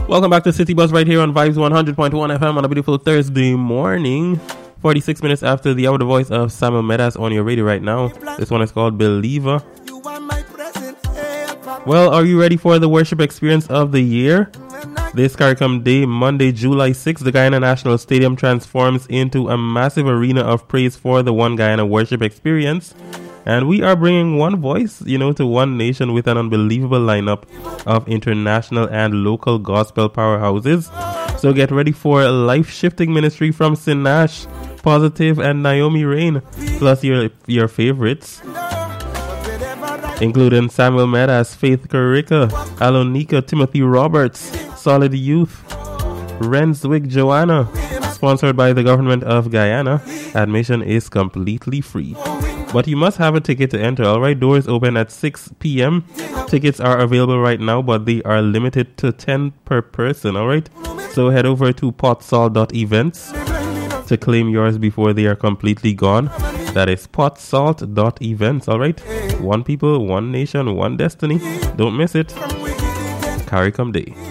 Welcome back to City Bus right here on Vibes 100.1 FM on a beautiful Thursday morning. 46 minutes after the hour, the voice of Samuel Medas on your radio right now. This one is called Believer. Well, are you ready for the worship experience of the year? This CARICOM Day, Monday, July 6th, the Guyana National Stadium transforms into a massive arena of praise for the One Guyana worship experience. And we are bringing one voice, to one nation with an unbelievable lineup of international and local gospel powerhouses. So get ready for a life-shifting ministry from Sinash, Positive, and Naomi Rain, plus your favorites, including Samuel Medas, Faith Karika, Alonika, Timothy Roberts, Solid Youth, Renswick Joanna. Sponsored by the government of Guyana. Admission is completely free, but you must have a ticket to enter. Alright, doors open at 6 p.m. Tickets are available right now, but they are limited to 10 per person. Alright, so head over to potsalt.events to claim yours before they are completely gone. That is potsalt.events. Alright, one people, one nation, one destiny. Don't miss it. CARICOM Day.